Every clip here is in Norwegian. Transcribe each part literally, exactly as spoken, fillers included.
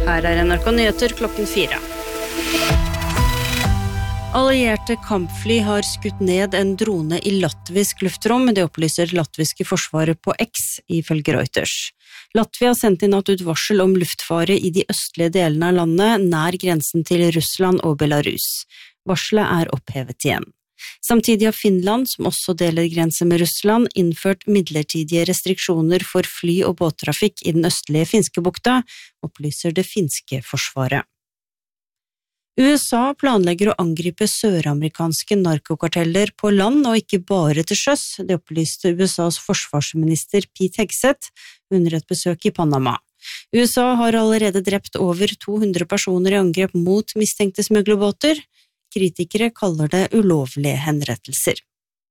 Her er N R K Nyheter klokken fire. Allierte kampfly har skutt ned en drone i latvisk luftrom, det opplyser latviske forsvaret på X, ifølge Reuters. Latvia sendte i natt ut varsel om luftfare i de østlige delene av landet, nær grensen til Russland og Belarus. Varselet er opphevet igjen. Samtidig har Finland, som også deler grense med Russland, innført midlertidige restriksjoner for fly- og båttrafikk i den østlige finske bukta, opplyser det finske forsvaret. U S A planlegger å angripe søramerikanske narkokarteller på land og ikke bare til sjøs, det opplyste U S A's forsvarsminister Pete Hegseth under et besøk i Panama. U S A har allerede drept over to hundre personer i angrep mot mistenkte smuglerbåter. Kritikere kaller det ulovlige henrettelser.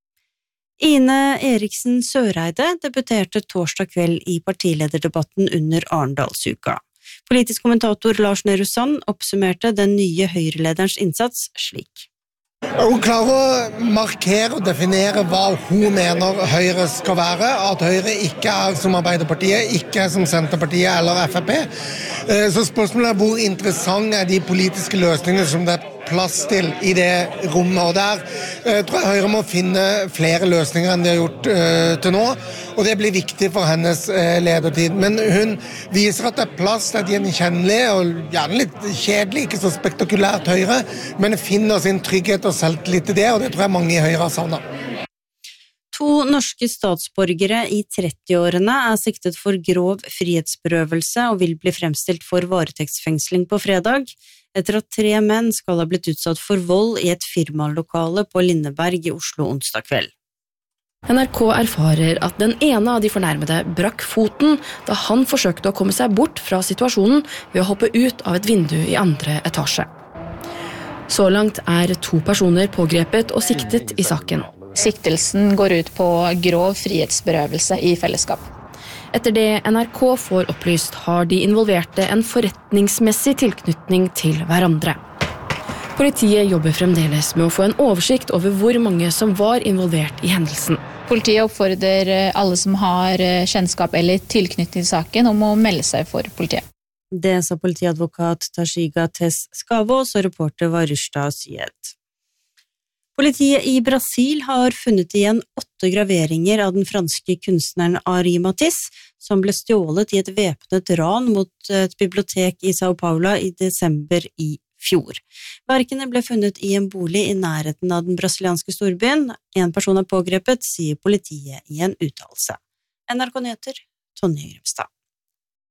Ine Eriksen Søreide debuterte torsdag kveld i partilederdebatten under Arendalsuka. Politisk kommentator Lars Nehru Sand oppsummerte den nye Høyre-lederens innsats slik. Hun klarer å markere og definere hva hun mener Høyre skal være, at Høyre ikke er som Arbeiderpartiet, ikke er som Senterpartiet eller F F P. Så spørsmålet er hvor interessant er de politiske løsningene som det er plass til i det rommet, og der jeg tror jeg Høyre må finne flere løsninger enn de har gjort uh, til nå, og det blir viktig for hennes uh, ledertid. Men hun viser at det er plass til et gjenkjennelig og gjerne litt kjedelig, ikke så spektakulært Høyre, men finner sin trygghet og selvtillit i det, og det tror jeg mange i Høyre har savnet. To norske statsborgere i trettiårene er siktet for grov frihetsberøvelse og vil bli fremstilt for varetektsfengsling på fredag, etter at tre menn skal ha blitt utsatt for vold i et firmalokale på Lindeberg i Oslo onsdag kveld. N R K erfarer at den ene av de fornærmede brakk foten da han forsøkte å komme seg bort fra situasjonen ved å hoppe ut av et vindu i andre etasje. Så langt er to personer pågrepet og siktet i saken. Siktelsen går ut på grov frihetsberøvelse i fellesskap. Etter det N R K får opplyst, har de involverte en forretningsmessig tilknytning til hverandre. Politiet jobber fremdeles med å få en oversikt over hvor mange som var involvert i hendelsen. Politiet oppfordrer alle som har kjennskap eller tilknytning til saken om å melde seg for politiet. Det sa politiadvokat Tashiga Tess Skavås, og reporter var Rushda Syed. Politiet i Brasil har funnet igjen åtte graveringer av den franske kunstneren Henri Matisse, som ble stjålet i et væpnet ran mot et bibliotek i São Paulo i desember i fjor. Verkene ble funnet i en bolig i nærheten av den brasilianske storbyen. En person er pågrepet, sier politiet i en uttalelse. N R K Nyheter, Tonje Grimstad.